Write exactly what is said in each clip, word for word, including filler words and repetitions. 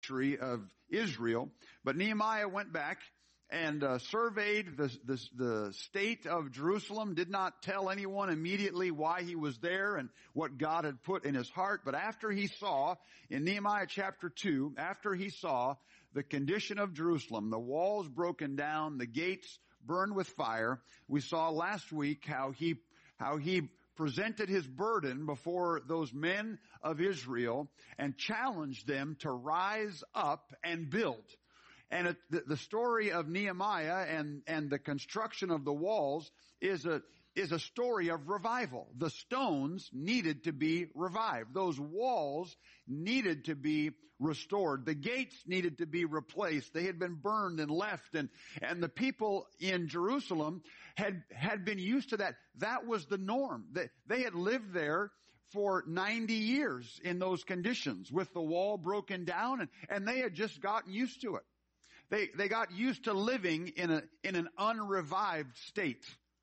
victory of Israel. But Nehemiah went back and uh, surveyed the, the the state of Jerusalem, did not tell anyone immediately why he was there and what God had put in his heart. But after he saw, in Nehemiah chapter two, after he saw the condition of Jerusalem, the walls broken down, the gates burned with fire, we saw last week how he how he presented his burden before those men of Israel and challenged them to rise up and build. And it, the, the story of Nehemiah and, and the construction of the walls is a, is a story of revival. The stones needed to be revived. Those walls needed to be restored. The gates needed to be replaced. They had been burned and left, and, and the people in Jerusalem had, had been used to that. That was the norm. They, they had lived there for ninety years in those conditions with the wall broken down, and, and they had just gotten used to it. They, they got used to living in a, in an unrevived state.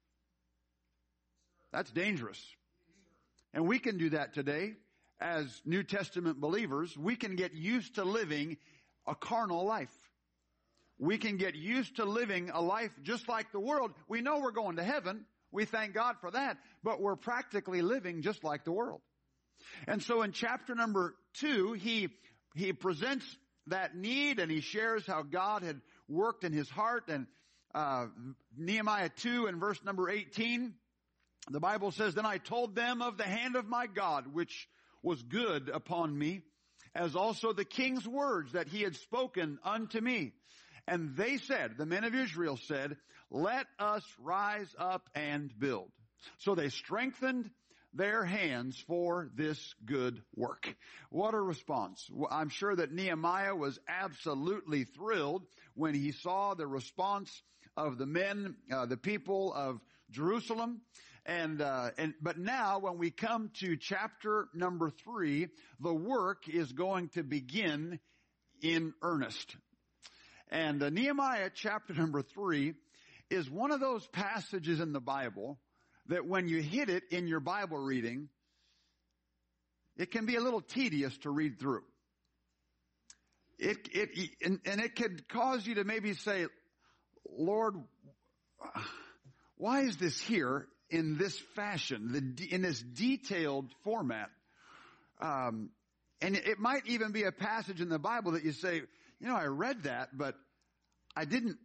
That's dangerous. And we can do that today as New Testament believers. We can get used to living a carnal life. We can get used to living a life just like the world. We know we're going to heaven. We thank God for that. But we're practically living just like the world. And so in chapter number two, he, he presents that need, and he shares how God had worked in his heart. And uh Nehemiah two and verse number eighteen, the Bible says, "Then I told them of the hand of my God, which was good upon me, as also the king's words that he had spoken unto me. And they said," the men of Israel said, "Let us rise up and build." So they strengthened their hands for this good work. What a response. I'm sure that Nehemiah was absolutely thrilled when he saw the response of the men, uh, the people of Jerusalem. And, uh, and, but now when we come to chapter number three, the work is going to begin in earnest. And uh, Nehemiah chapter number three is one of those passages in the Bible that when you hit it in your Bible reading, it can be a little tedious to read through. It, it, and, and it could cause you to maybe say, "Lord, why is this here in this fashion, the, in this detailed format?" Um, and it might even be a passage in the Bible that you say, "You know, I read that, but I didn't,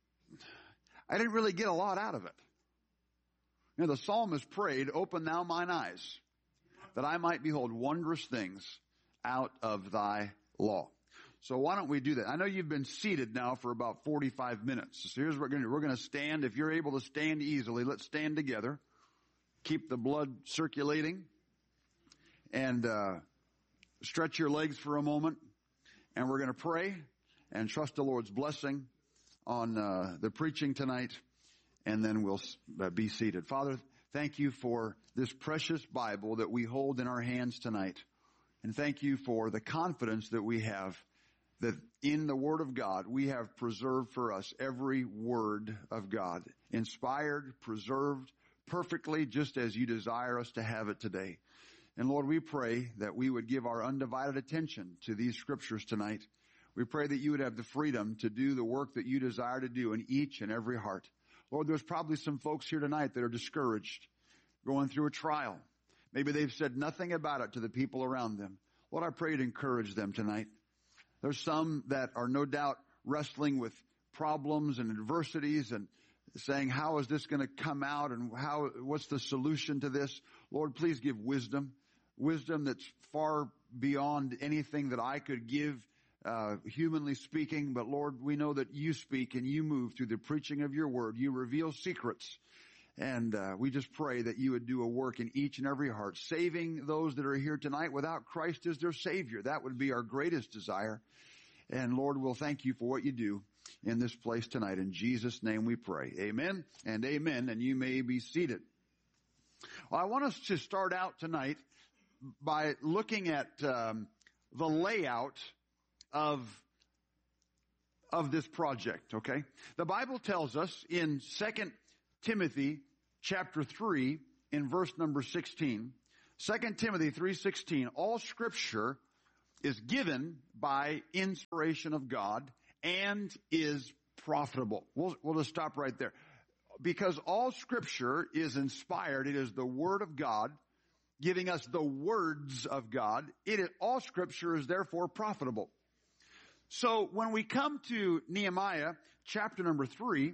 I didn't really get a lot out of it." You know, the psalmist prayed, "Open thou mine eyes, that I might behold wondrous things out of thy law." So why don't we do that? I know you've been seated now for about forty-five minutes. So here's what we're going to do. We're going to stand. If you're able to stand easily, let's stand together. Keep the blood circulating. And uh stretch your legs for a moment. And we're going to pray and trust the Lord's blessing on uh the preaching tonight. And then we'll be seated. Father, thank you for this precious Bible that we hold in our hands tonight. And thank you for the confidence that we have that in the Word of God, we have preserved for us every word of God. Inspired, preserved perfectly, just as you desire us to have it today. And Lord, we pray that we would give our undivided attention to these scriptures tonight. We pray that you would have the freedom to do the work that you desire to do in each and every heart. Lord, there's probably some folks here tonight that are discouraged, going through a trial. Maybe they've said nothing about it to the people around them. Lord, I pray to encourage them tonight. There's some that are no doubt wrestling with problems and adversities and saying, "How is this going to come out, and how, what's the solution to this?" Lord, please give wisdom, wisdom that's far beyond anything that I could give Uh, humanly speaking. But Lord, we know that you speak and you move through the preaching of your word. You reveal secrets. And uh, we just pray that you would do a work in each and every heart, saving those that are here tonight without Christ as their Savior. That would be our greatest desire. And Lord, we'll thank you for what you do in this place tonight. In Jesus' name we pray. Amen and amen. And you may be seated. Well, I want us to start out tonight by looking at um, the layout of of this project, okay? The Bible tells us in Second Timothy chapter three in verse number sixteen, Second Timothy three sixteen, all scripture is given by inspiration of God and is profitable. We'll, we'll just stop right there. Because all Scripture is inspired. It is the Word of God giving us the words of God. It is, all Scripture is therefore profitable. So when we come to Nehemiah chapter number three,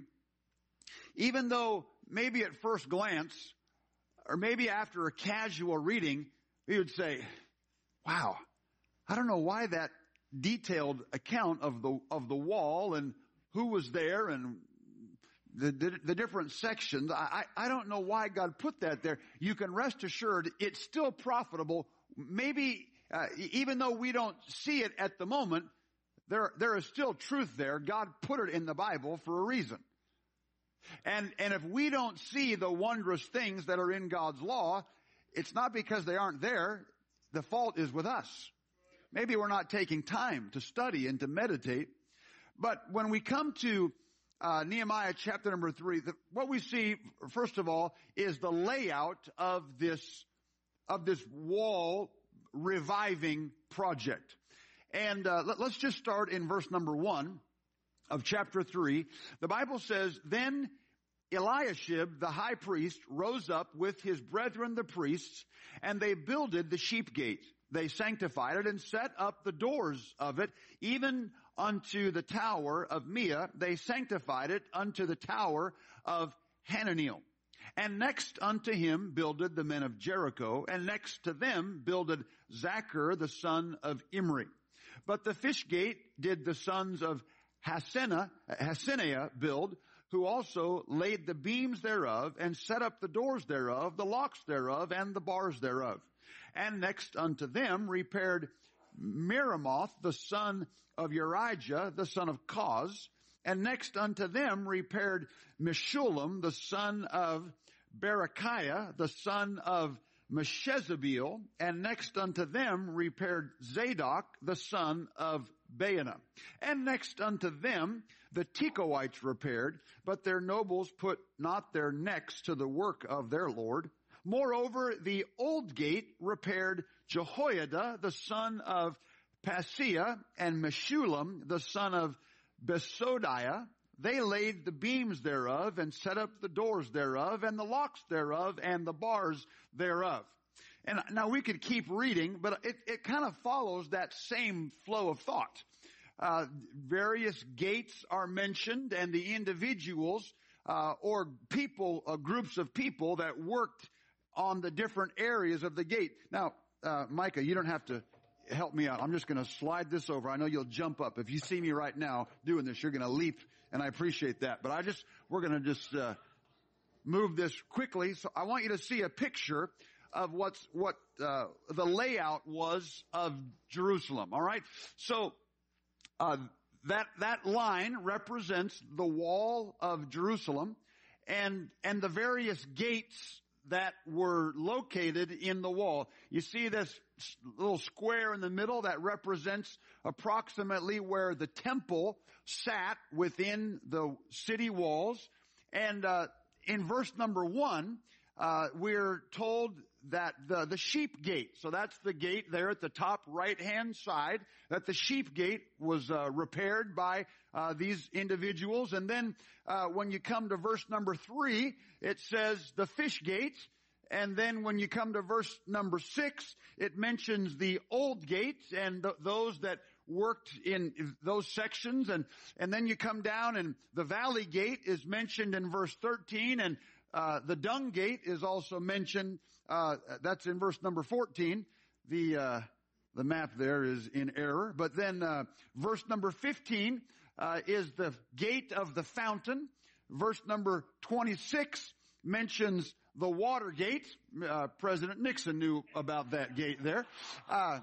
even though maybe at first glance, or maybe after a casual reading, we would say, wow, I don't know why that detailed account of the, of the wall and who was there and the, the, the different sections, I, I don't know why God put that there. You can rest assured it's still profitable. Maybe, uh, even though we don't see it at the moment, there, there is still truth there. God put it in the Bible for a reason. And, and if we don't see the wondrous things that are in God's law, it's not because they aren't there. The fault is with us. Maybe we're not taking time to study and to meditate. But when we come to uh, Nehemiah chapter number three, the, what we see, first of all, is the layout of this, of this wall reviving project. And uh, let, let's just start in verse number one of chapter three. The Bible says, then Eliashib, the high priest, rose up with his brethren the priests, and they builded the sheep gate. They sanctified it and set up the doors of it, even unto the tower of Meah. They sanctified it unto the tower of Hananiel. And next unto him builded the men of Jericho, and next to them builded Zachar the son of Imri. But the fish gate did the sons of Hasena, Hasenaah build, who also laid the beams thereof, and set up the doors thereof, the locks thereof, and the bars thereof. And next unto them repaired Meremoth, the son of Urijah, the son of Koz. And next unto them repaired Meshullam, the son of Berechiah, the son of Meshezabeel. And next unto them repaired Zadok, the son of Baana. And next unto them the Tekoites repaired, but their nobles put not their necks to the work of their Lord. Moreover, the old gate repaired Jehoiada, the son of Paseah, and Meshullam, the son of Besodiah. They laid the beams thereof, and set up the doors thereof, and the locks thereof, and the bars thereof. And now we could keep reading, but it, it kind of follows that same flow of thought. Uh, various gates are mentioned, and the individuals uh, or people, uh, groups of people that worked on the different areas of the gate. Now, uh, Micah, you don't have to help me out. I'm just going to slide this over. I know you'll jump up. If you see me right now doing this, you're going to leap, and I appreciate that. But I just, we're going to just uh, move this quickly. So I want you to see a picture of what's what uh, the layout was of Jerusalem. All right, so uh, that that line represents the wall of Jerusalem, and and the various gates that were located in the wall. You see this little square in the middle that represents approximately where the temple sat within the city walls. And uh, in verse number one, uh, we're told that the, the sheep gate, so that's the gate there at the top right-hand side, that the sheep gate was uh, repaired by uh, these individuals. And then uh, when you come to verse number three, it says the fish gate. And then when you come to verse number six, it mentions the old gate and th- those that worked in those sections. And, and then you come down, and the valley gate is mentioned in verse thirteen, and uh, the dung gate is also mentioned. Uh, that's in verse number fourteen. The, uh, the map there is in error. But then, uh, verse number fifteen, uh, is the gate of the fountain. Verse number twenty-six mentions the water gate. Uh, President Nixon knew about that gate there. Uh,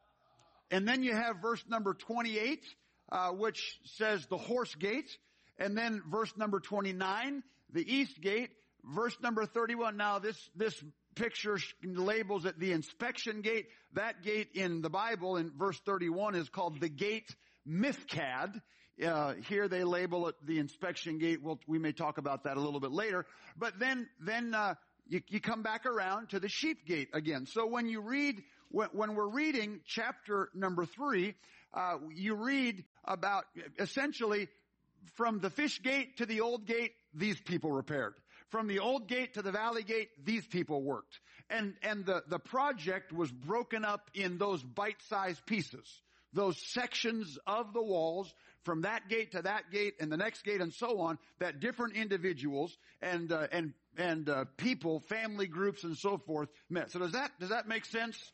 and then you have verse number twenty-eight, uh, which says the horse gate. And then verse number twenty-nine, the east gate. Verse number thirty-one, now this, this picture labels it the inspection gate. That gate in the Bible in verse thirty-one is called the gate Mifkad. Uh, here they label it the inspection gate. We'll, we may talk about that a little bit later. But then, then, uh, you, you come back around to the sheep gate again. So when you read when, when we're reading chapter number three, uh, you read about essentially from the fish gate to the old gate, these people repaired. From the old gate to the valley gate, these people worked. And, and the, the project was broken up in those bite-sized pieces, those sections of the walls from that gate to that gate and the next gate and so on, that different individuals and, uh, and, and, uh, people, family groups and so forth met. So does that, does that make sense?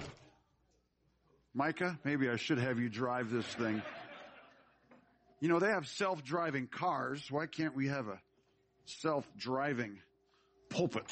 Micah, maybe I should have you drive this thing. You know, they have self-driving cars. Why can't we have a self-driving pulpit?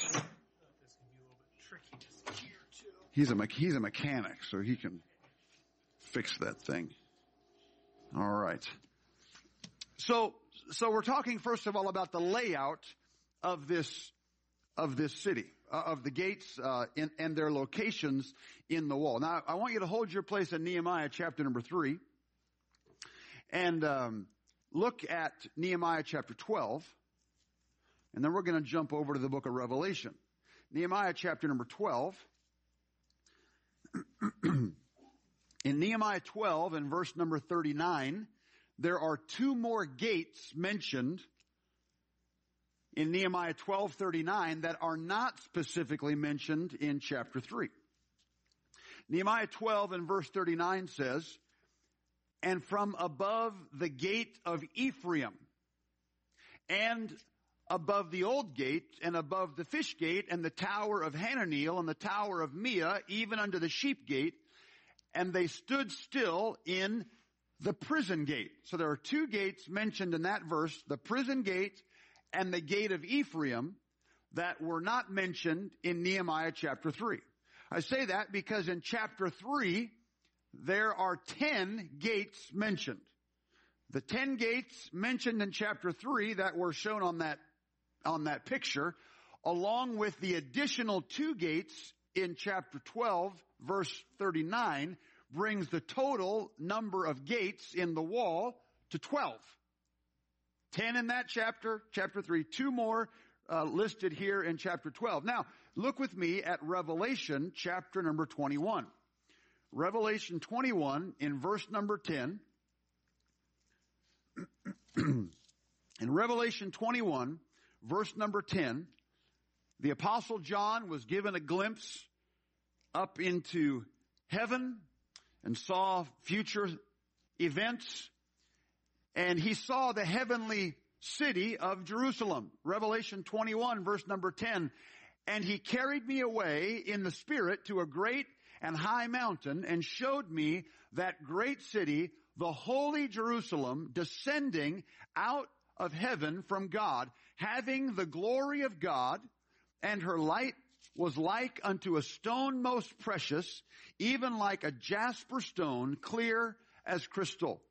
He's a, he's a mechanic, so he can fix that thing. All right. So, so we're talking first of all about the layout of this, of this city, uh, of the gates, uh, in, and their locations in the wall. Now, I want you to hold your place in Nehemiah chapter number three, and um, look at Nehemiah chapter twelve, and then we're going to jump over to the book of Revelation. Nehemiah chapter number twelve. In Nehemiah twelve and verse number thirty-nine, there are two more gates mentioned in Nehemiah twelve thirty-nine that are not specifically mentioned in chapter three. Nehemiah twelve and verse thirty-nine says, "And from above the gate of Ephraim, and above the old gate, and above the fish gate, and the tower of Hananeel, and the tower of Mia, even unto the sheep gate, and they stood still in the prison gate." So there are two gates mentioned in that verse, the prison gate and the gate of Ephraim, that were not mentioned in Nehemiah chapter three. I say that because in chapter three, there are ten gates mentioned. The ten gates mentioned in chapter three that were shown on that, on that picture, along with the additional two gates in chapter twelve, verse thirty-nine, brings the total number of gates in the wall to twelve. Ten in that chapter, chapter three, two more uh, listed here in chapter twelve. Now, look with me at Revelation chapter number twenty-one. Revelation twenty-one in verse number ten. In Revelation twenty-one, verse number ten, the Apostle John was given a glimpse up into heaven and saw future events, and he saw the heavenly city of Jerusalem. Revelation twenty-one, verse number ten, "And he carried me away in the Spirit to a great and high mountain, and showed me that great city, the holy Jerusalem, descending out of heaven from God, having the glory of God, and her light was like unto a stone most precious, even like a jasper stone, clear as crystal,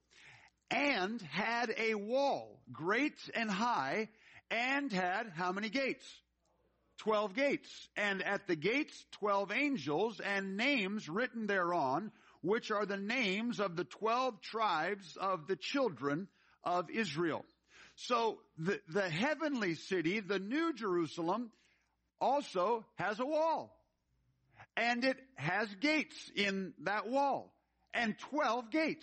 and had a wall great and high, and had how many gates? Twelve gates. And at the gates twelve angels, and names written thereon, which are the names of the twelve tribes of the children of Israel." So the, the heavenly city, the New Jerusalem, also has a wall. And it has gates in that wall. And twelve gates.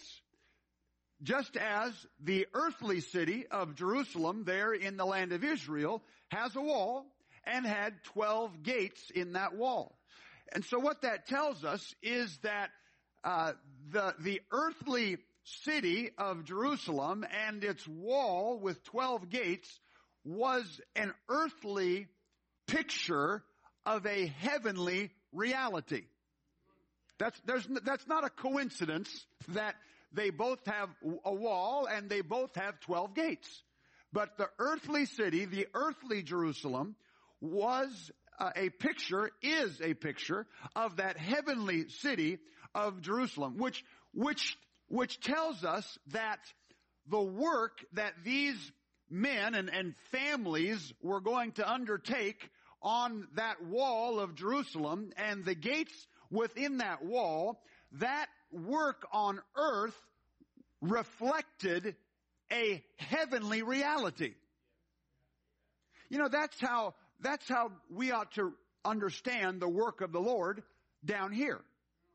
Just as the earthly city of Jerusalem there in the land of Israel has a wall and had twelve gates in that wall. And so what that tells us is that uh, the, the earthly city of Jerusalem and its wall with twelve gates was an earthly picture of a heavenly reality. That's, there's, that's not a coincidence that they both have a wall and they both have twelve gates. But the earthly city, the earthly Jerusalem, was uh, a picture, is a picture of that heavenly city of Jerusalem, which, which, which tells us that the work that these men and, and families were going to undertake on that wall of Jerusalem and the gates within that wall, that work on earth reflected a heavenly reality. You know, that's how, that's how we ought to understand the work of the Lord down here.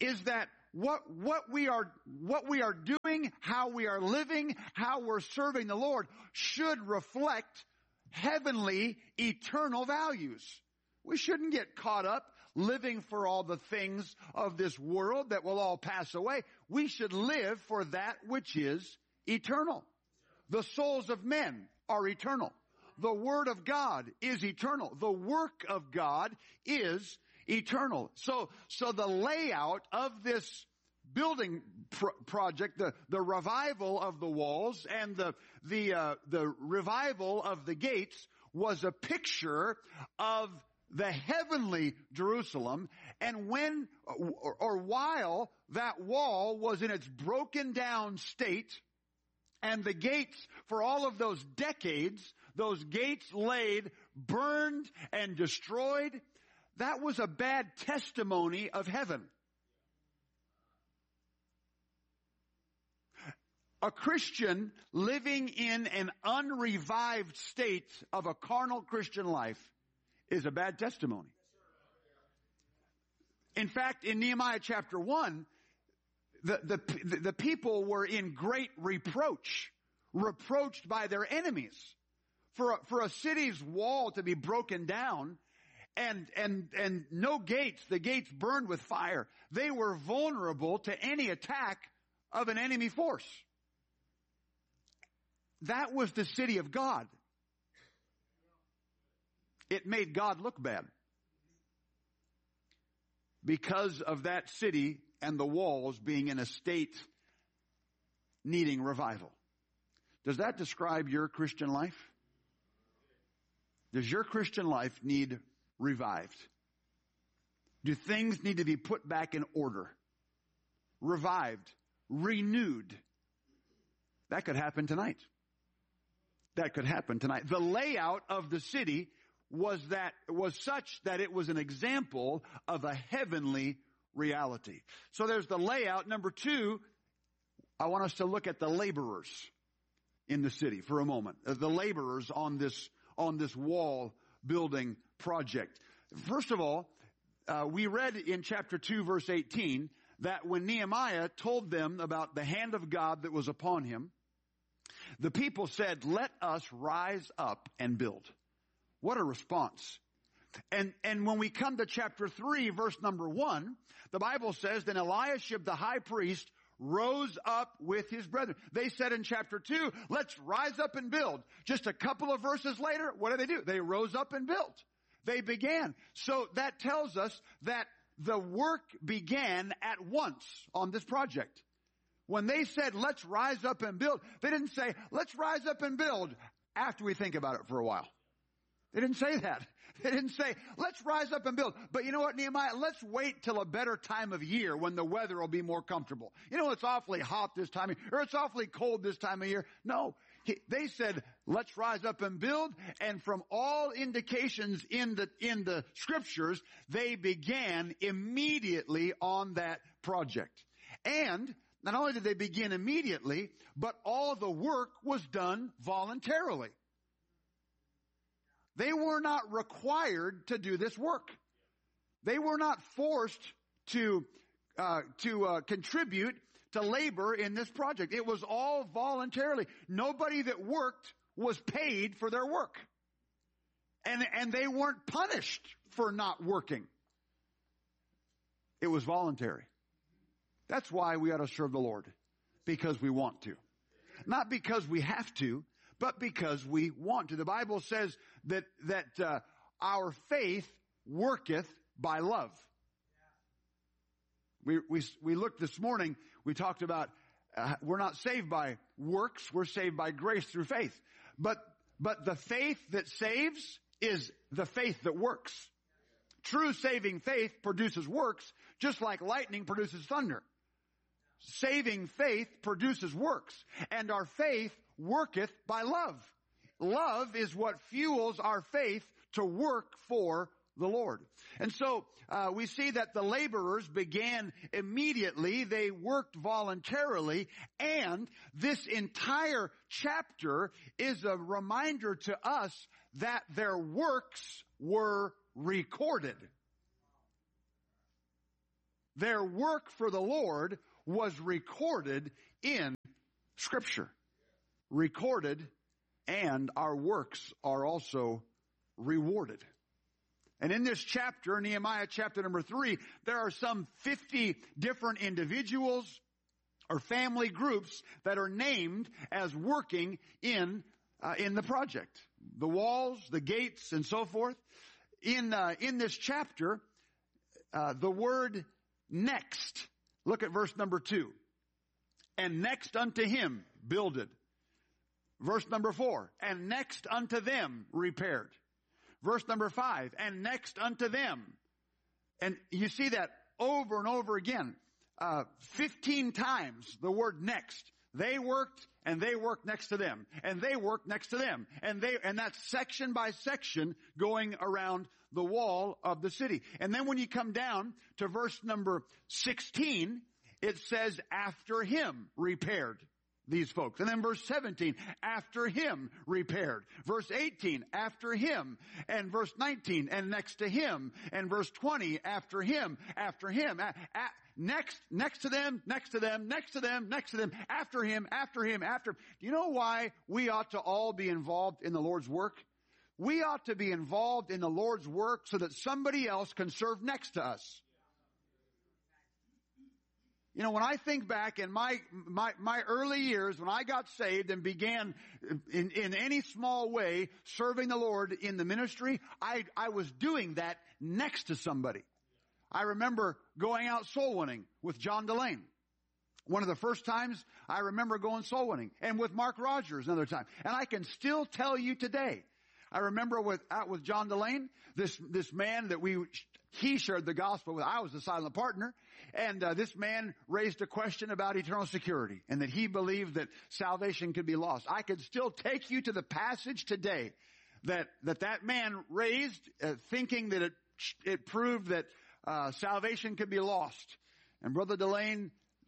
is that what, what we are, what we are doing, how we are living, how we're serving the Lord should reflect heavenly, eternal values. We shouldn't get caught up living for all the things of this world that will all pass away. We should live for that which is eternal. The souls of men are eternal. The Word of God is eternal. The work of God is eternal. So, so the layout of this building pro- project, the, the revival of the walls and the, the, uh, the revival of the gates was a picture of the heavenly Jerusalem. And when, or, or while that wall was in its broken down state, and the gates for all of those decades, those gates laid, burned, and destroyed, that was a bad testimony of heaven. A Christian living in an unrevived state of a carnal Christian life is a bad testimony. In fact, in Nehemiah chapter one, the, the, the people were in great reproach, reproached by their enemies. For a, for a city's wall to be broken down and, and, and no gates, the gates burned with fire, they were vulnerable to any attack of an enemy force. That was the city of God. It made God look bad. Because of that city and the walls being in a state needing revival. Does that describe your Christian life? Does your Christian life need revived? Do things need to be put back in order? Revived? Renewed? That could happen tonight. That could happen tonight. The layout of the city was that, was such that it was an example of a heavenly reality. So there's the layout. Number two, I want us to look at the laborers in the city for a moment. The laborers on this, on this wall building project. First of all, uh, we read in chapter two verse eighteen that when Nehemiah told them about the hand of God that was upon him, the people said, "Let us rise up and build." What a response. And, and when we come to chapter three, verse number one, the Bible says, "Then Eliashib the high priest rose up with his brethren." They said in chapter two, "Let's rise up and build." Just a couple of verses later, what did they do? They rose up and built. They began. So that tells us that the work began at once on this project. When they said, "Let's rise up and build," they didn't say, "Let's rise up and build after we think about it for a while." They didn't say that. They didn't say, "Let's rise up and build. But you know what, Nehemiah? Let's wait till a better time of year when the weather will be more comfortable. You know, it's awfully hot this time of year, or it's awfully cold this time of year." No. He, they said, "Let's rise up and build." And from all indications in the, in the scriptures, they began immediately on that project. And not only did they begin immediately, but all the work was done voluntarily. They were not required to do this work. They were not forced to uh, to uh, contribute to labor in this project. It was all voluntarily. Nobody that worked was paid for their work. And, and they weren't punished for not working. It was voluntary. That's why we ought to serve the Lord. Because we want to. Not because we have to, but because we want to. The Bible says that, that uh, our faith worketh by love. We, we, we looked this morning, we talked about uh, we're not saved by works, we're saved by grace through faith. But, but the faith that saves is the faith that works. True saving faith produces works, just like lightning produces thunder. Saving faith produces works, and our faith worketh by love. Love is what fuels our faith to work for the Lord. And so uh, we see that the laborers began immediately. They worked voluntarily. And this entire chapter is a reminder to us that their works were recorded. Their work for the Lord was recorded in Scripture. Recorded, and our works are also rewarded. And in this chapter, Nehemiah chapter number three, there are some fifty different individuals or family groups that are named as working in uh, in the project. The walls, the gates, and so forth. In uh, in this chapter, uh, the word next. Look at verse number two. And next unto him builded. Verse number four. And next unto them repaired. Verse number five. And next unto them. And you see that over and over again. Uh, fifteen times the word next. They worked and they worked next to them. And they worked next to them. And they, and that's section by section going around the wall of the city. And then when you come down to verse number sixteen, it says after him repaired these folks. And then verse seventeen, after him repaired. Verse eighteen, after him. And verse nineteen, and next to him. And verse twenty, after him, after him. A- a- next, next to them, next to them, next to them, next to them, after him, after him, after. Do you know why we ought to all be involved in the Lord's work? We ought to be involved in the Lord's work so that somebody else can serve next to us. You know, when I think back in my, my, my early years, when I got saved and began in, in any small way serving the Lord in the ministry, I, I was doing that next to somebody. I remember going out soul winning with John Delane. One of the first times I remember going soul winning, and with Mark Rogers another time. And I can still tell you today, I remember with, out with John Delane, this, this man that we, he shared the gospel with. I was the silent partner. And uh, this man raised a question about eternal security and that he believed that salvation could be lost. I could still take you to the passage today that that, that man raised, uh, thinking that it, it proved that uh, salvation could be lost. And Brother Delane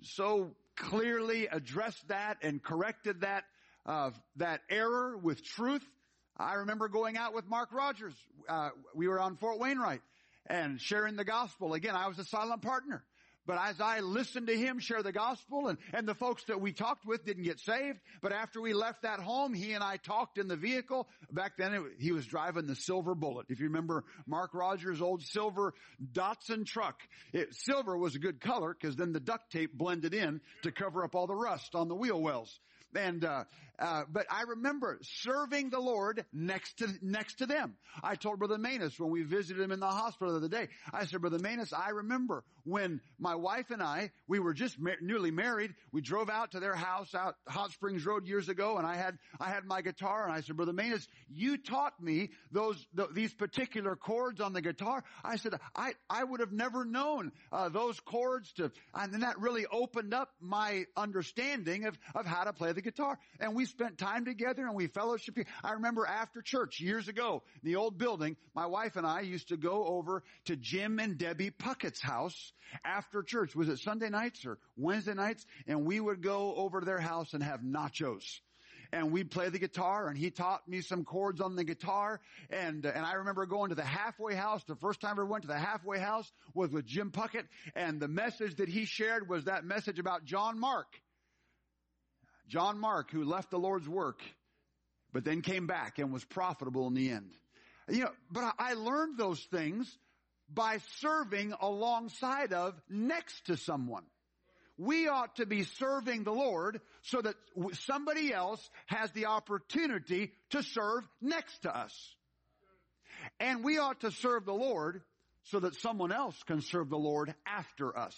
so clearly addressed that and corrected that, uh, that error with truth. I remember going out with Mark Rogers. Uh, we were on Fort Wainwright and sharing the gospel. Again, I was a silent partner. But as I listened to him share the gospel, and, and the folks that we talked with didn't get saved, but after we left that home, he and I talked in the vehicle. Back then, it, he was driving the Silver Bullet. If you remember Mark Rogers' old silver Datsun truck, it, silver was a good color because then the duct tape blended in to cover up all the rust on the wheel wells. And, uh, uh, but I remember serving the Lord next to, next to them. I told Brother Manus when we visited him in the hospital the other day, I said, Brother Manus, I remember when my wife and I, we were just ma- newly married. We drove out to their house out Hot Springs Road years ago, and I had, I had my guitar, and I said, Brother Manus, you taught me those, th- these particular chords on the guitar. I said, I, I would have never known, uh, those chords to, and that really opened up my understanding of, of how to play the guitar. And we spent time together and we fellowshiped. I remember after church years ago, in the old building, my wife and I used to go over to Jim and Debbie Puckett's house after church. Was it Sunday nights or Wednesday nights? And we would go over to their house and have nachos. And we'd play the guitar, and he taught me some chords on the guitar. And, uh, and I remember going to the halfway house. The first time I ever went to the halfway house was with Jim Puckett. And the message that he shared was that message about John Mark. John Mark, who left the Lord's work, but then came back and was profitable in the end. You know, but I learned those things by serving alongside of, next to someone. We ought to be serving the Lord so that somebody else has the opportunity to serve next to us. And we ought to serve the Lord so that someone else can serve the Lord after us.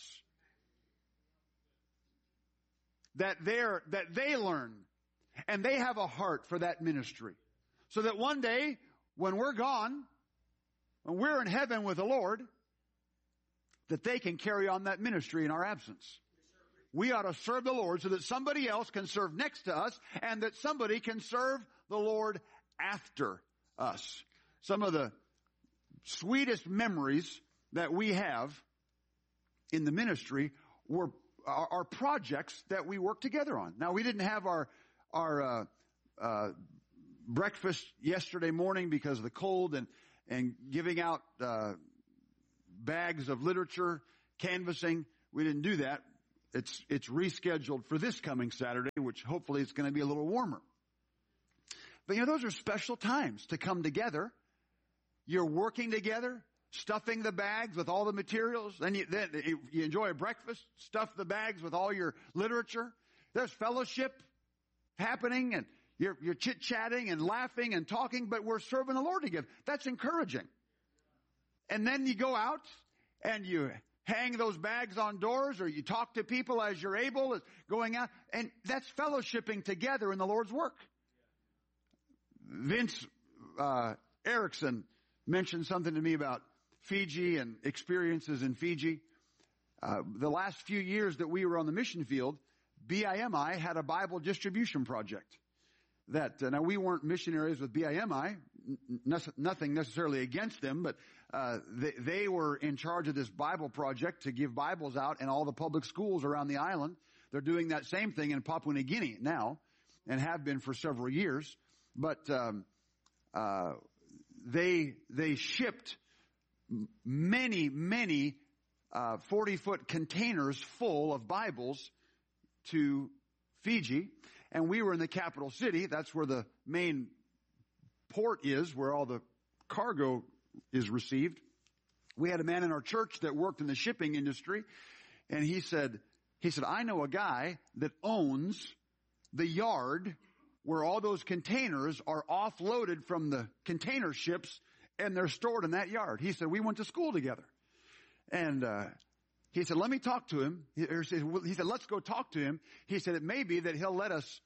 That they're, that they learn and they have a heart for that ministry. So that one day, when we're gone, when we're in heaven with the Lord, that they can carry on that ministry in our absence. We ought to serve the Lord so that somebody else can serve next to us and that somebody can serve the Lord after us. Some of the sweetest memories that we have in the ministry were our, our projects that we worked together on. Now, we didn't have our, our, uh, uh, breakfast yesterday morning because of the cold and, and giving out, uh, bags of literature canvassing. We didn't do that. It's, it's rescheduled for this coming Saturday, which hopefully it's going to be a little warmer. But you know, those are special times to come together. You're working together, stuffing the bags with all the materials. Then you, then you enjoy a breakfast, stuff the bags with all your literature. There's fellowship happening, and you're, you're chit-chatting and laughing and talking, but we're serving the Lord together. That's encouraging. And then you go out and you hang those bags on doors, or you talk to people as you're able, as going out, and that's fellowshipping together in the Lord's work. Vince uh, Erickson mentioned something to me about Fiji and experiences in Fiji. Uh, the last few years that we were on the mission field, B I M I had a Bible distribution project. That uh, now we weren't missionaries with B I M I, n- nothing necessarily against them, but uh, they, they were in charge of this Bible project to give Bibles out in all the public schools around the island. They're doing that same thing in Papua New Guinea now, and have been for several years. But um, uh, they they shipped many many uh, forty-foot containers full of Bibles to Fiji. And we were in the capital city. That's where the main port is, where all the cargo is received. We had a man in our church that worked in the shipping industry, and he said, he said, I know a guy that owns the yard where all those containers are offloaded from the container ships, and they're stored in that yard. He said, we went to school together. And uh he said, let me talk to him. He said, let's go talk to him. He said, it may be that he'll let us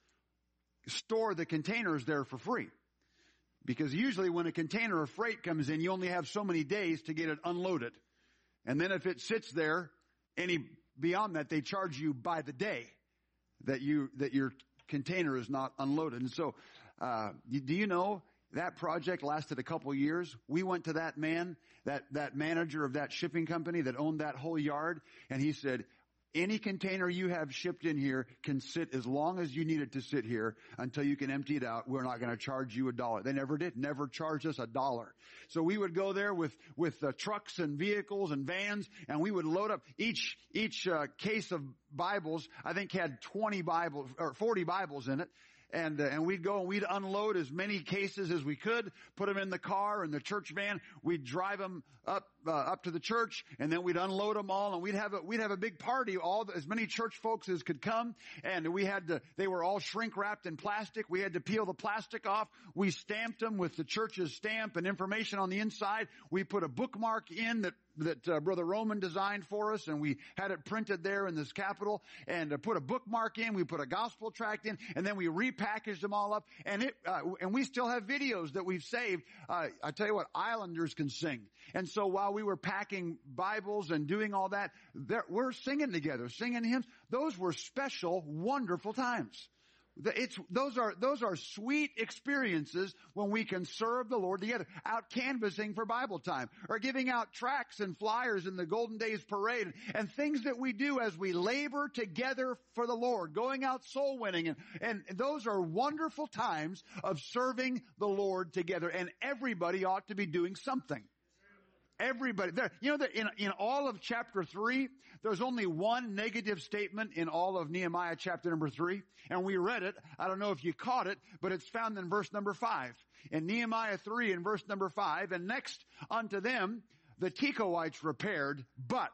store the containers there for free. Because usually when a container of freight comes in, you only have so many days to get it unloaded. And then if it sits there, any beyond that, they charge you by the day that you, that your container is not unloaded. And so, uh, do you know that project lasted a couple years? We went to that man, that, that manager of that shipping company that owned that whole yard, and he said, any container you have shipped in here can sit as long as you need it to sit here until you can empty it out. We're not going to charge you a dollar. They never did, never charged us a dollar. So we would go there with, with uh, trucks and vehicles and vans, and we would load up each, each uh, case of Bibles, I think had twenty Bibles, or forty Bibles in it. And, uh, and we'd go and we'd unload as many cases as we could, put them in the car and the church van. We'd drive them up, uh, up to the church, and then we'd unload them all, and we'd have a, we'd have a big party, all the, as many church folks as could come. And we had to, they were all shrink wrapped in plastic. We had to peel the plastic off. We stamped them with the church's stamp and information on the inside. We put a bookmark in that that uh, Brother Roman designed for us, and we had it printed there in this capital, and uh, put a bookmark in, we put a gospel tract in, and then we repackaged them all up, and it, uh, and we still have videos that we've saved. Uh, I tell you what, Islanders can sing. And so while we were packing Bibles and doing all that, we're singing together, singing hymns. Those were special, wonderful times. It's, those are, those are sweet experiences when we can serve the Lord together, out canvassing for Bible time, or giving out tracts and flyers in the Golden Days Parade, and things that we do as we labor together for the Lord, going out soul winning, and, and those are wonderful times of serving the Lord together, and everybody ought to be doing something. Everybody there, you know that in, in all of chapter three, there's only one negative statement in all of Nehemiah chapter number three. And we read it. I don't know if you caught it, but it's found in verse number five. In Nehemiah three in verse number five, and next unto them, the Tekoites repaired, but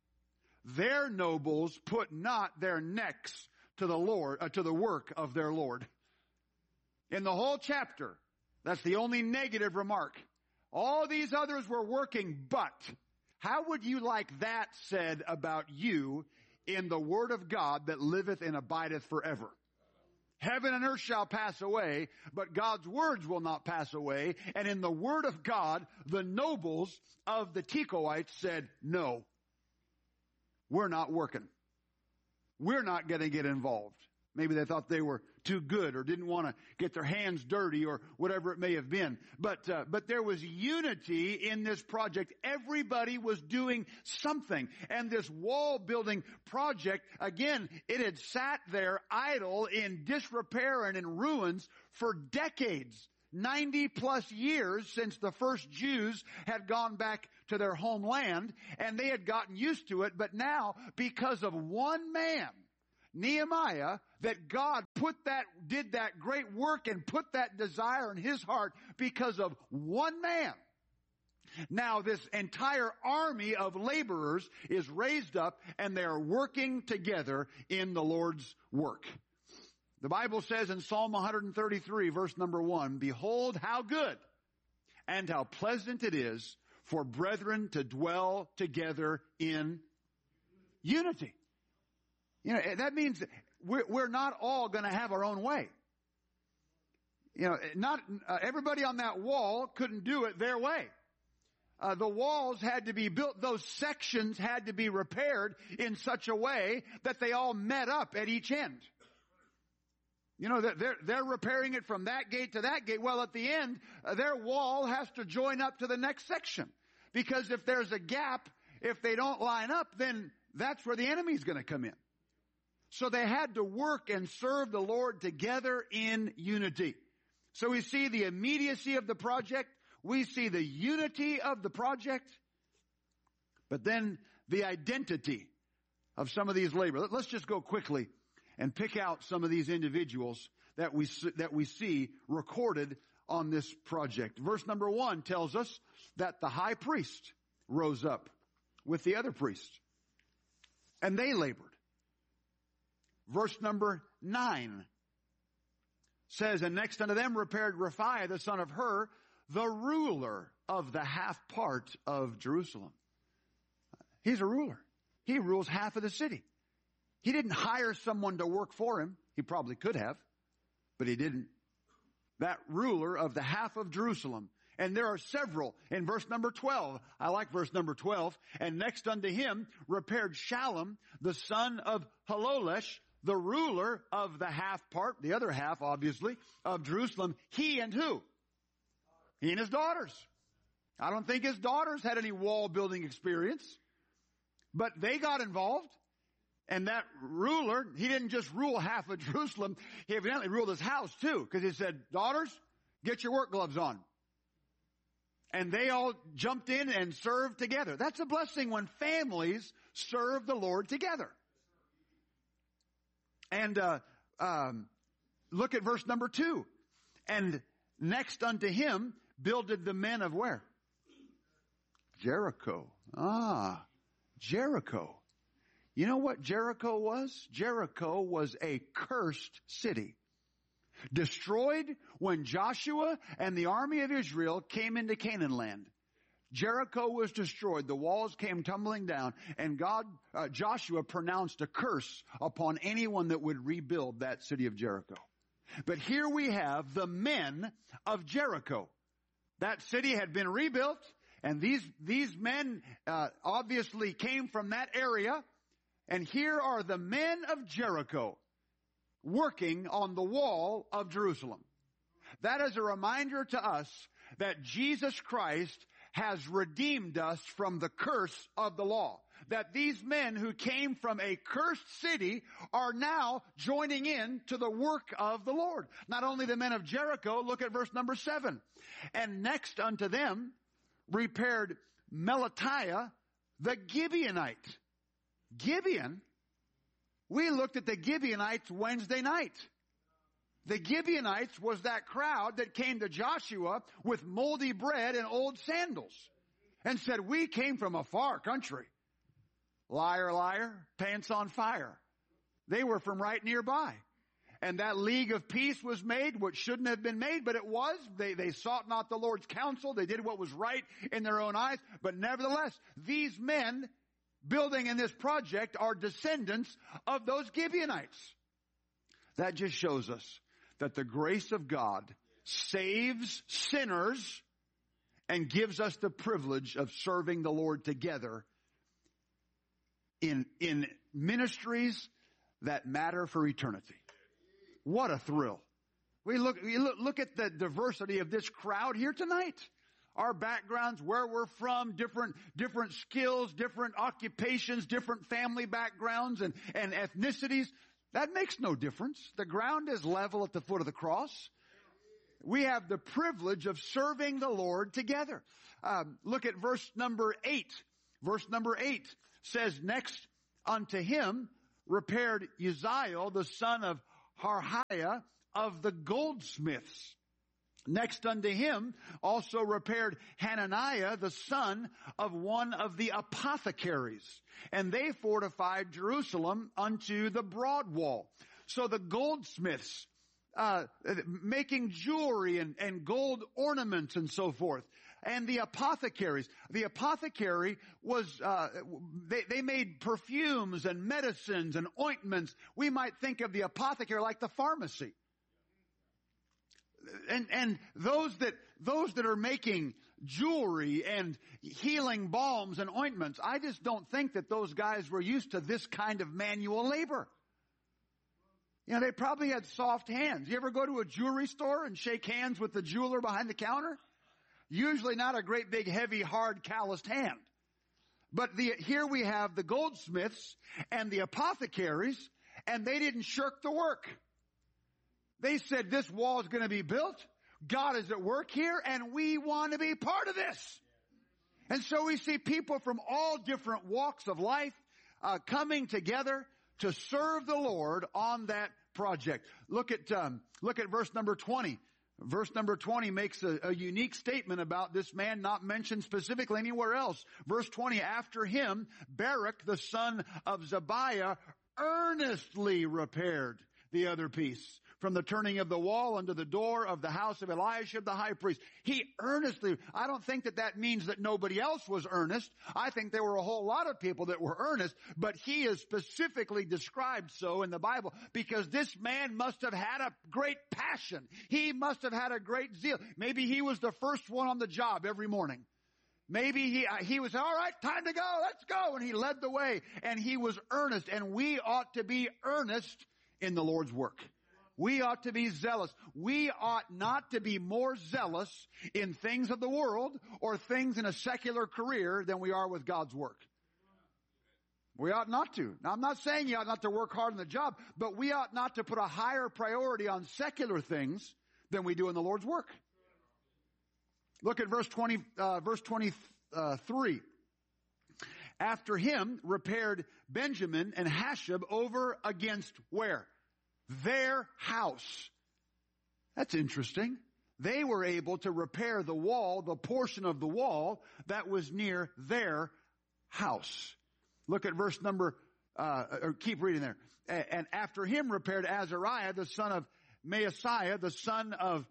their nobles put not their necks to the Lord, uh, to the work of their Lord. In the whole chapter, that's the only negative remark. All these others were working, but how would you like that said about you in the word of God that liveth and abideth forever? Heaven and earth shall pass away, but God's words will not pass away. And in the word of God, the nobles of the Tekoites said, no, we're not working. We're not going to get involved. Maybe they thought they were too good or didn't want to get their hands dirty or whatever it may have been. But, uh, but there was unity in this project. Everybody was doing something. And this wall building project, again, it had sat there idle in disrepair and in ruins for decades. ninety plus years since the first Jews had gone back to their homeland, and they had gotten used to it. But now, because of one man, Nehemiah, that God put that, did that great work and put that desire in his heart because of one man. Now this entire army of laborers is raised up and they are working together in the Lord's work. The Bible says in Psalm one thirty-three, verse number one, behold how good and how pleasant it is for brethren to dwell together in unity. You know, that means we're, we're not all going to have our own way. You know, not uh, everybody on that wall couldn't do it their way. Uh, the walls had to be built, those sections had to be repaired in such a way that they all met up at each end. You know, they're, they're repairing it from that gate to that gate. Well, at the end, uh, their wall has to join up to the next section. Because if there's a gap, if they don't line up, then that's where the enemy's going to come in. So they had to work and serve the Lord together in unity. So we see the immediacy of the project. We see the unity of the project, but then the identity of some of these laborers. Let's just go quickly and pick out some of these individuals that we, that we see recorded on this project. Verse number one tells us that the high priest rose up with the other priests, and they labored. Verse number nine says, and next unto them repaired Rephaiah the son of Hur, the ruler of the half part of Jerusalem. He's a ruler. He rules half of the city. He didn't hire someone to work for him. He probably could have, but he didn't. That ruler of the half of Jerusalem. And there are several. In verse number twelve, I like verse number twelve. And next unto him repaired Shallum, the son of Halolesh, the ruler of the half part, the other half, obviously, of Jerusalem. He and who? He and his daughters. I don't think his daughters had any wall building experience, but they got involved. And that ruler, he didn't just rule half of Jerusalem. He evidently ruled his house too, because he said, daughters, get your work gloves on. And they all jumped in and served together. That's a blessing when families serve the Lord together. And uh, um, look at verse number two. And next unto him builded the men of where? Jericho. Ah, Jericho. You know what Jericho was? Jericho was a cursed city. Destroyed when Joshua and the army of Israel came into Canaan land. Jericho was destroyed. The walls came tumbling down, and God, uh, Joshua pronounced a curse upon anyone that would rebuild that city of Jericho. But here we have the men of Jericho. That city had been rebuilt, and these, these men, uh, obviously came from that area. And here are the men of Jericho working on the wall of Jerusalem. That is a reminder to us that Jesus Christ has redeemed us from the curse of the law. That these men who came from a cursed city are now joining in to the work of the Lord. Not only the men of Jericho, look at verse number seven. And next unto them repaired Melatiah the Gibeonite. Gibeon? We looked at the Gibeonites Wednesday night. The Gibeonites was that crowd that came to Joshua with moldy bread and old sandals and said, we came from a far country. Liar, liar, pants on fire. They were from right nearby. And that league of peace was made, which shouldn't have been made, but it was. They, they sought not the Lord's counsel. They did what was right in their own eyes. But nevertheless, these men building in this project are descendants of those Gibeonites. That just shows us that the grace of God saves sinners and gives us the privilege of serving the Lord together in, in ministries that matter for eternity. What a thrill. We look, we look, look at the diversity of this crowd here tonight. Our backgrounds, where we're from, different, different skills, different occupations, different family backgrounds and, and ethnicities. That makes no difference. The ground is level at the foot of the cross. we have the privilege of serving the Lord together. Um, look at verse number eight. Verse number eight says, next unto him repaired Uzziel, the son of Harhaiah of the goldsmiths. Next unto him also repaired Hananiah, the son of one of the apothecaries. And they fortified Jerusalem unto the broad wall. So the goldsmiths, uh, making jewelry and, and gold ornaments and so forth. And the apothecaries. The apothecary was, uh, they, they made perfumes and medicines and ointments. We might think of the apothecary like the pharmacy. And, and those that, those that are making jewelry and healing balms and ointments, I just don't think that those guys were used to this kind of manual labor. You know, they probably had soft hands. You ever go to a jewelry store and shake hands with the jeweler behind the counter? Usually not a great big heavy hard calloused hand. But the, here we have the goldsmiths and the apothecaries, and they didn't shirk the work. They said this wall is going to be built. God is at work here, and we want to be part of this. And so we see people from all different walks of life uh, coming together to serve the Lord on that project. Look at um, look at verse number twenty. Verse number twenty makes a, a unique statement about this man not mentioned specifically anywhere else. Verse twenty, after him, Barak, the son of Zabiah, earnestly repaired the other piece, from the turning of the wall unto the door of the house of Eliashib the high priest. He earnestly, I don't think that that means that nobody else was earnest. I think there were a whole lot of people that were earnest, but he is specifically described so in the Bible because this man must have had a great passion. He must have had a great zeal. Maybe he was the first one on the job every morning. Maybe he, uh, he was, all right, time to go, let's go. And he led the way and he was earnest, and we ought to be earnest in the Lord's work. We ought to be zealous. We ought not to be more zealous in things of the world or things in a secular career than we are with God's work. We ought not to. Now, I'm not saying you ought not to work hard on the job, but we ought not to put a higher priority on secular things than we do in the Lord's work. Look at verse twenty, uh, verse twenty-three. After him repaired Benjamin and Hashab over against where? Their house. That's interesting. They were able to repair the wall, the portion of the wall that was near their house. Look at verse number, uh, or keep reading there. And after him repaired Azariah, the son of Maaseiah, the son of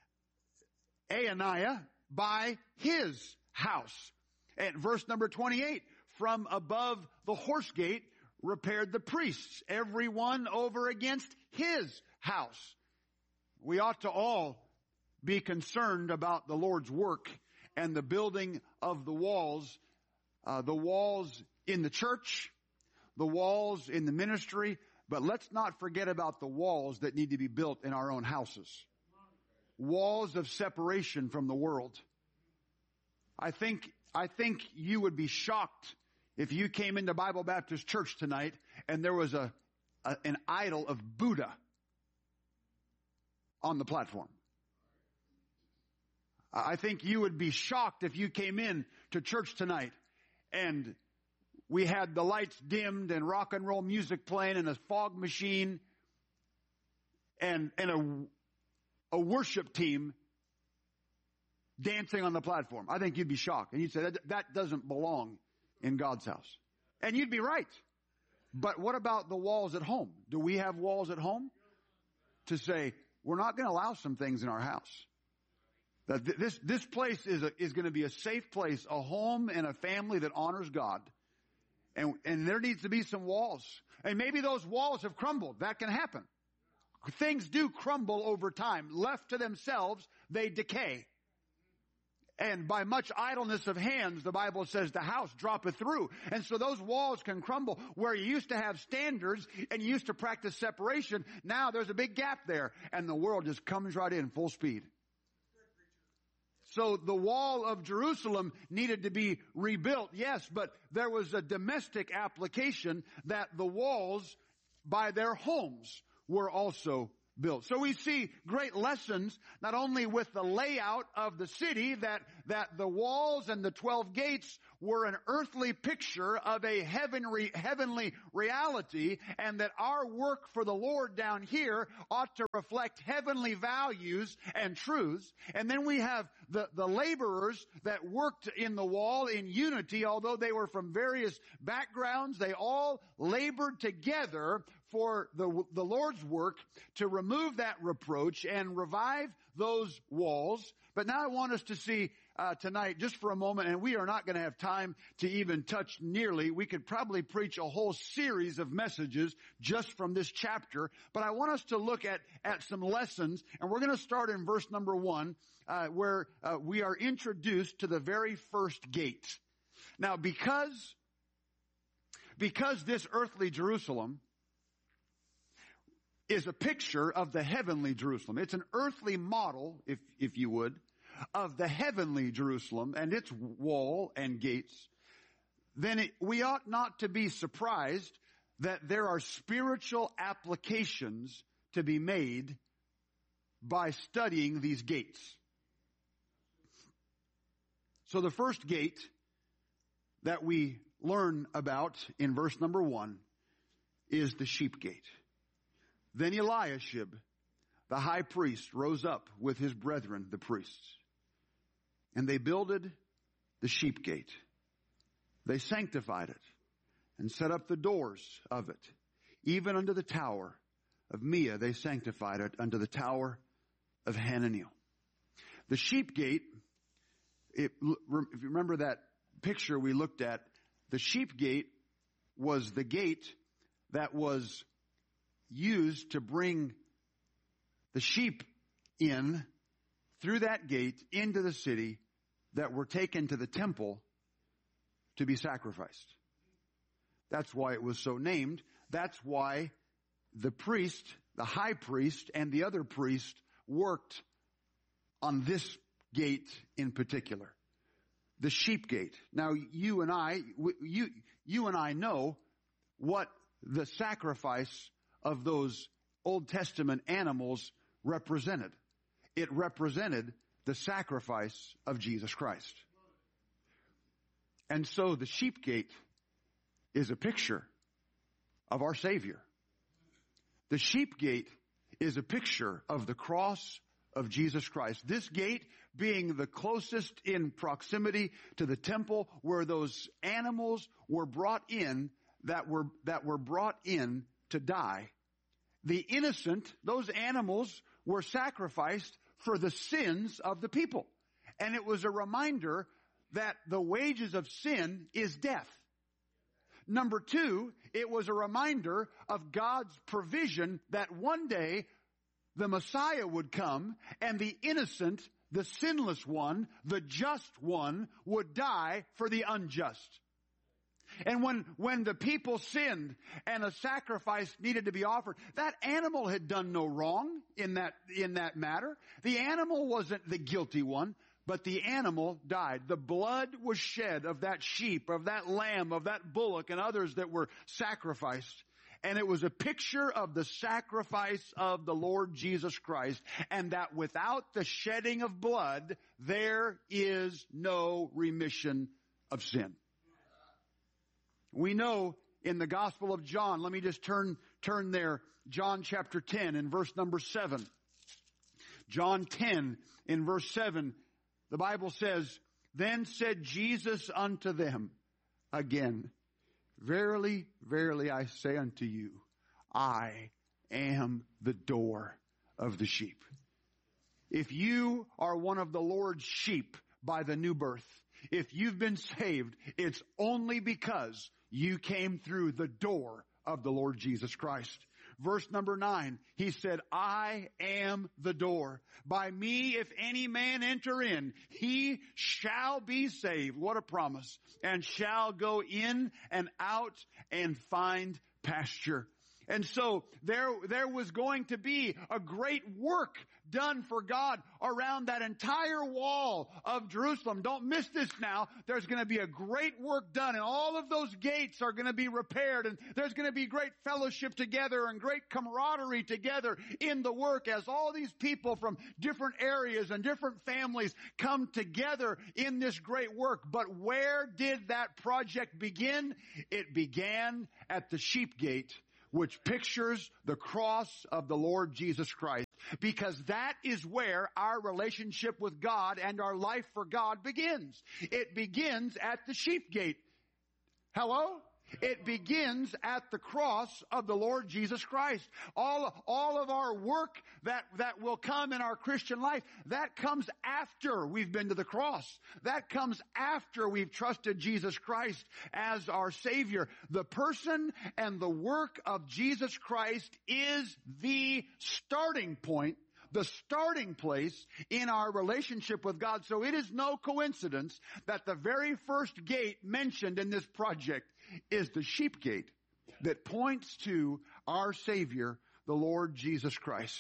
Ananiah, by his house. And verse number twenty-eight, from above the horse gate repaired the priests, every one over against his house. We ought to all be concerned about the Lord's work and the building of the walls, uh, the walls in the church, the walls in the ministry, but let's not forget about the walls that need to be built in our own houses. Walls of separation from the world. I think, I think you would be shocked if you came into Bible Baptist Church tonight and there was a, a an idol of Buddha on the platform. I think you would be shocked if you came in to church tonight and we had the lights dimmed and rock and roll music playing and a fog machine and, and a, a worship team dancing on the platform. I think you'd be shocked. And you'd say, that, that doesn't belong in God's house. And you'd be right. But what about the walls at home? Do we have walls at home to say, we're not going to allow some things in our house? That this, this place is a, is going to be a safe place, a home and a family that honors God. And, and there needs to be some walls. And maybe those walls have crumbled. That can happen. Things do crumble over time. Left to themselves, they decay. And by much idleness of hands, the Bible says the house droppeth through. And so those walls can crumble. Where you used to have standards and you used to practice separation, now there's a big gap there. And the world just comes right in full speed. So the wall of Jerusalem needed to be rebuilt, yes, but there was a domestic application that the walls by their homes were also built. So we see great lessons, not only with the layout of the city, that, that the walls and the twelve gates were an earthly picture of a heavenly, heavenly reality, and that our work for the Lord down here ought to reflect heavenly values and truths. And then we have the, the laborers that worked in the wall in unity, although they were from various backgrounds, they all labored together for the, the Lord's work to remove that reproach and revive those walls. But now I want us to see uh, tonight, just for a moment, and we are not going to have time to even touch nearly. We could probably preach a whole series of messages just from this chapter. But I want us to look at, at some lessons, and we're going to start in verse number one, uh, where uh, we are introduced to the very first gate. Now, because, because this earthly Jerusalem is a picture of the heavenly Jerusalem. It's an earthly model, if, if you would, of the heavenly Jerusalem and its wall and gates. Then it, we ought not to be surprised that there are spiritual applications to be made by studying these gates. So the first gate that we learn about in verse number one is the sheep gate. Then Eliashib, the high priest, rose up with his brethren, the priests, and they builded the sheep gate. They sanctified it and set up the doors of it. Even unto the tower of Mia, they sanctified it unto the tower of Hananiel. The sheep gate, it, if you remember that picture we looked at, the sheep gate was the gate that was used to bring the sheep in through that gate into the city that were taken to the temple to be sacrificed. That's why it was so named. That's why the priest, the high priest, and the other priest worked on this gate in particular. The sheep gate. Now, you and I, you, you and I know what the sacrifice of those Old Testament animals represented. It represented the sacrifice of Jesus Christ. And so the sheep gate is a picture of our Savior. The sheep gate is a picture of the cross of Jesus Christ. This gate being the closest in proximity to the temple where those animals were brought in that were, that were brought in to die. The innocent, those animals were sacrificed for the sins of the people. And it was a reminder that the wages of sin is death. Number two, it was a reminder of God's provision that one day the Messiah would come and the innocent, the sinless one, the just one would die for the unjust. And when, when the people sinned and a sacrifice needed to be offered, that animal had done no wrong in that, in that matter. The animal wasn't the guilty one, but the animal died. The blood was shed of that sheep, of that lamb, of that bullock, and others that were sacrificed. And it was a picture of the sacrifice of the Lord Jesus Christ, and that without the shedding of blood, there is no remission of sin. We know in the Gospel of John, let me just turn, turn there, John chapter ten in verse number seven. John ten in verse seven, the Bible says, "Then said Jesus unto them again, Verily, verily, I say unto you, I am the door of the sheep." If you are one of the Lord's sheep by the new birth, if you've been saved, it's only because you came through the door of the Lord Jesus Christ. Verse number nine, he said, "I am the door. By me, if any man enter in, he shall be saved." What a promise. "And shall go in and out and find pasture." And so there, there was going to be a great work done for God around that entire wall of Jerusalem. Don't miss this now. There's going to be a great work done, and all of those gates are going to be repaired, and there's going to be great fellowship together and great camaraderie together in the work as all these people from different areas and different families come together in this great work. But where did that project begin? It began at the sheep gate, which pictures the cross of the Lord Jesus Christ, because that is where our relationship with God and our life for God begins. It begins at the sheep gate. Hello? It begins at the cross of the Lord Jesus Christ. All, all of our work that, that will come in our Christian life, that comes after we've been to the cross. That comes after we've trusted Jesus Christ as our Savior. The person and the work of Jesus Christ is the starting point, the starting place in our relationship with God. So it is no coincidence that the very first gate mentioned in this project is the sheep gate that points to our Savior, the Lord Jesus Christ.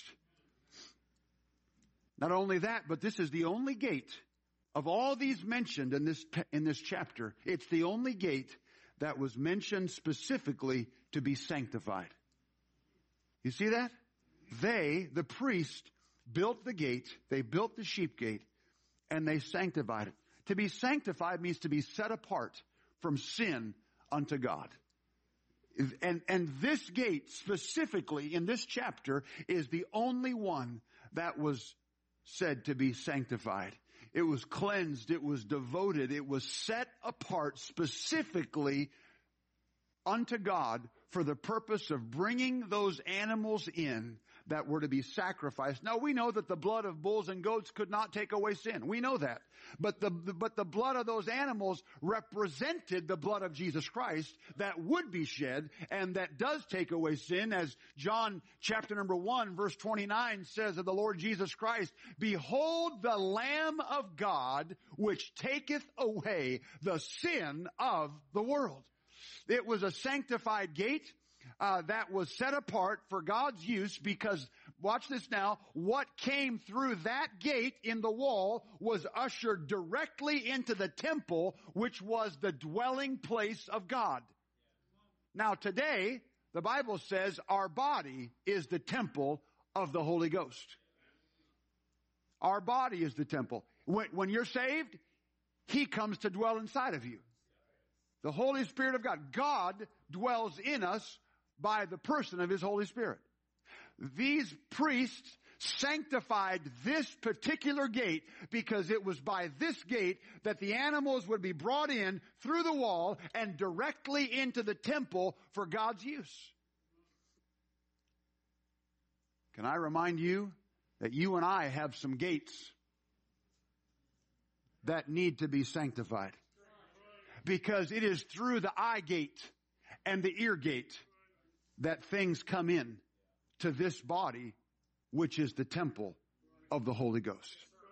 Not only that, but this is the only gate of all these mentioned in this, in this chapter. It's the only gate that was mentioned specifically to be sanctified. You see that? They, the priest, built the gate, they built the sheep gate, and they sanctified it. To be sanctified means to be set apart from sin unto God. And, and this gate specifically in this chapter is the only one that was said to be sanctified. It was cleansed, it was devoted, it was set apart specifically unto God for the purpose of bringing those animals in that were to be sacrificed. Now we know that the blood of bulls and goats could not take away sin. We know that. But the, but the blood of those animals represented the blood of Jesus Christ that would be shed and that does take away sin, as John chapter number one verse twenty-nine says of the Lord Jesus Christ, "Behold the Lamb of God which taketh away the sin of the world." It was a sanctified gate uh, that was set apart for God's use because, watch this now, what came through that gate in the wall was ushered directly into the temple, which was the dwelling place of God. Now today, the Bible says our body is the temple of the Holy Ghost. Our body is the temple. When, when you're saved, He comes to dwell inside of you. The Holy Spirit of God. God dwells in us by the person of His Holy Spirit. These priests sanctified this particular gate because it was by this gate that the animals would be brought in through the wall and directly into the temple for God's use. Can I remind you that you and I have some gates that need to be sanctified? Because it is through the eye gate and the ear gate that things come in to this body, which is the temple of the Holy Ghost.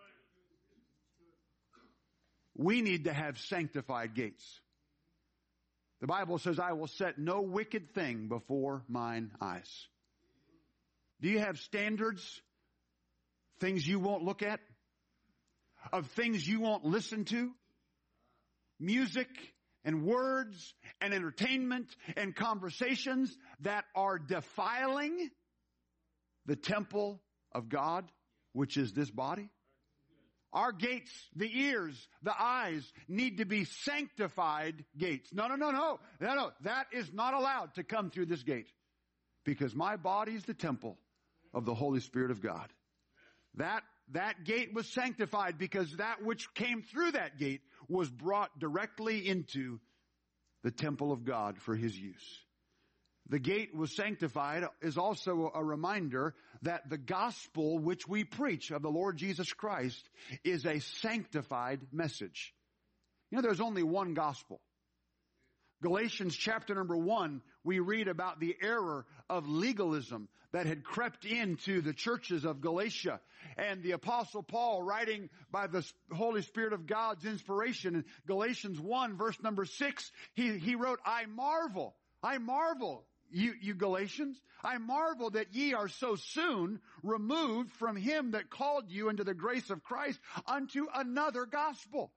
We need to have sanctified gates. The Bible says, "I will set no wicked thing before mine eyes." Do you have standards? Things you won't look at? Of things you won't listen to? Music and words and entertainment and conversations that are defiling the temple of God, which is this body? Our gates, the ears, the eyes need to be sanctified gates. No, no, no, no. No, no. That is not allowed to come through this gate because my body is the temple of the Holy Spirit of God. That That gate was sanctified because that which came through that gate was brought directly into the temple of God for His use. The gate was sanctified is also a reminder that the gospel which we preach of the Lord Jesus Christ is a sanctified message. You know, there's only one gospel. Galatians chapter number one, we read about the error of legalism that had crept into the churches of Galatia. And the Apostle Paul, writing by the Holy Spirit of God's inspiration in Galatians one verse number six, he, he wrote, I marvel, I marvel. you, you Galatians? I marvel that ye are so soon removed from him that called you into the grace of Christ unto another gospel.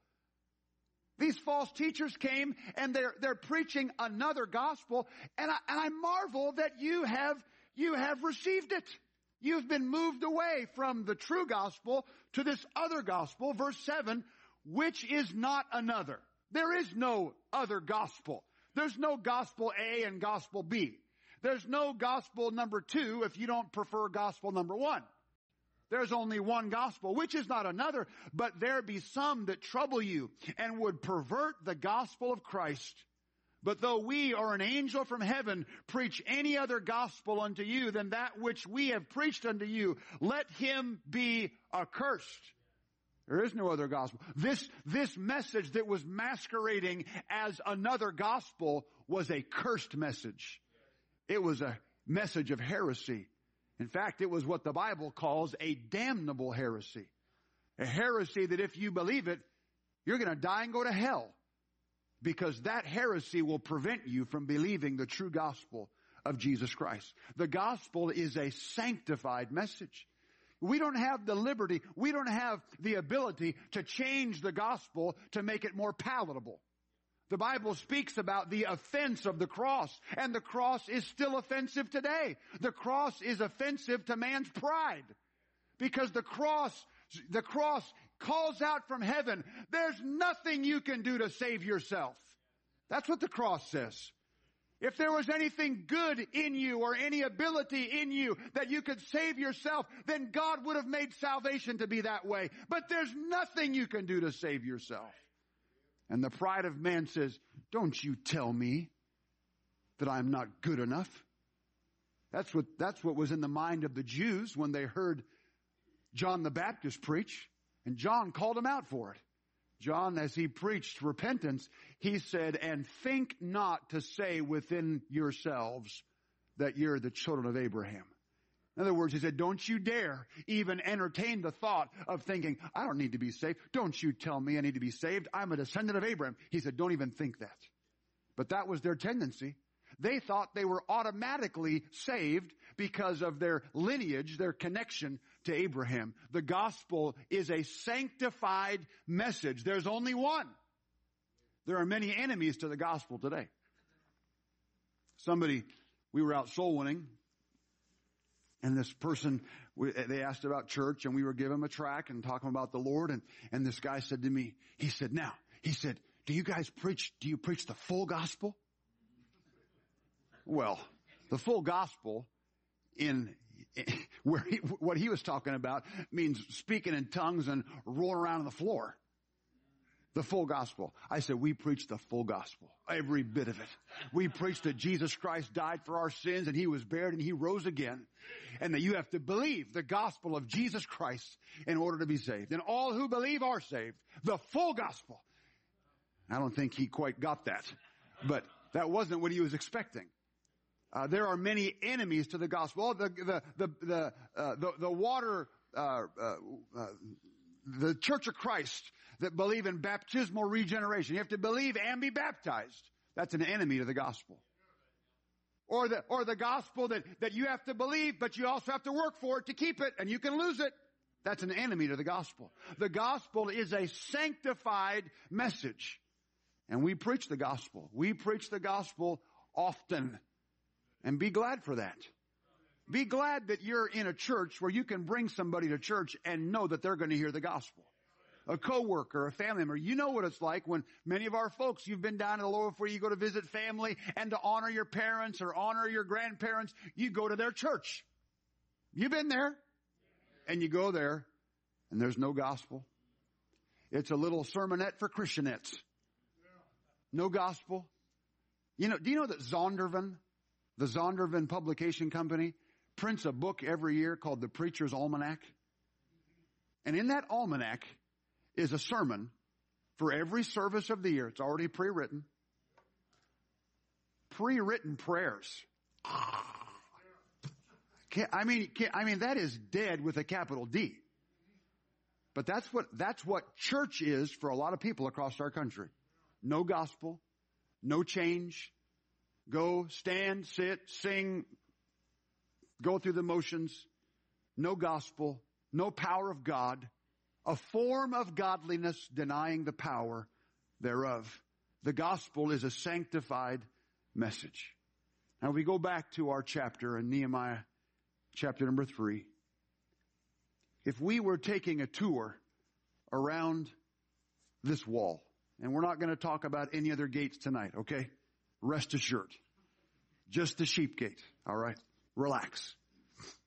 These false teachers came and they're, they're preaching another gospel, and I, and I marvel that you have, you have received it. You've been moved away from the true gospel to this other gospel, verse seven, which is not another. There is no other gospel. There's no gospel A and gospel B. There's no gospel number two if you don't prefer gospel number one. There's only one gospel, which is not another, but there be some that trouble you and would pervert the gospel of Christ. But though we or an angel from heaven preach any other gospel unto you than that which we have preached unto you, let him be accursed. There is no other gospel. This, this message that was masquerading as another gospel was a cursed message. It was a message of heresy. In fact, it was what the Bible calls a damnable heresy. A heresy that if you believe it, you're going to die and go to hell. Because that heresy will prevent you from believing the true gospel of Jesus Christ. The gospel is a sanctified message. We don't have the liberty, we don't have the ability to change the gospel to make it more palatable. The Bible speaks about the offense of the cross, and the cross is still offensive today. The cross is offensive to man's pride. Because the cross, the cross calls out from heaven, there's nothing you can do to save yourself. That's what the cross says. If there was anything good in you or any ability in you that you could save yourself, then God would have made salvation to be that way. But there's nothing you can do to save yourself. And the pride of man says, don't you tell me that I'm not good enough. That's what, that's what was in the mind of the Jews when they heard John the Baptist preach. And John called him out for it. John, as he preached repentance, he said, and think not to say within yourselves that you're the children of Abraham. In other words, he said, don't you dare even entertain the thought of thinking, I don't need to be saved. Don't you tell me I need to be saved. I'm a descendant of Abraham. He said, don't even think that. But that was their tendency. They thought they were automatically saved because of their lineage, their connection to Abraham. The gospel is a sanctified message. There's only one. There are many enemies to the gospel today. Somebody, we were out soul winning, and this person, we, they asked about church, and we were giving them a tract and talking about the Lord, and, and this guy said to me, he said, now, he said, do you guys preach, do you preach the full gospel? Well, the full gospel in, in where he, what he was talking about means speaking in tongues and rolling around on the floor. The full gospel. I said, we preach the full gospel. Every bit of it. We preach that Jesus Christ died for our sins and he was buried and he rose again. And that you have to believe the gospel of Jesus Christ in order to be saved. And all who believe are saved. The full gospel. I don't think he quite got that. But that wasn't what he was expecting. Uh, there are many enemies to the gospel. Oh, the the the the uh, the, the water, uh, uh, uh, the Church of Christ that believe in baptismal regeneration. You have to believe and be baptized. That's an enemy to the gospel. Or the or the gospel that that you have to believe, but you also have to work for it to keep it, and you can lose it. That's an enemy to the gospel. The gospel is a sanctified message, and we preach the gospel. We preach the gospel often. And be glad for that. Be glad that you're in a church where you can bring somebody to church and know that they're going to hear the gospel. A coworker, a family member. You know what it's like when many of our folks, you've been down to the lower where you go to visit family and to honor your parents or honor your grandparents, you go to their church. You've been there. And you go there and there's no gospel. It's a little sermonette for Christianettes. No gospel. You know, do you know that Zondervan, the Zondervan publication company, prints a book every year called the Preacher's Almanac? And in that almanac is a sermon for every service of the year. It's already pre-written. Pre-written prayers. Can't, I mean, can't, I mean, that is dead with a capital D. But that's what, that's what church is for a lot of people across our country. No gospel, no change, go, stand, sit, sing, go through the motions, no gospel, no power of God, a form of godliness denying the power thereof. The gospel is a sanctified message. Now we go back to our chapter in Nehemiah chapter number three. If we were taking a tour around this wall, and we're not going to talk about any other gates tonight, okay? Rest assured. Just the sheep gate, all right? Relax.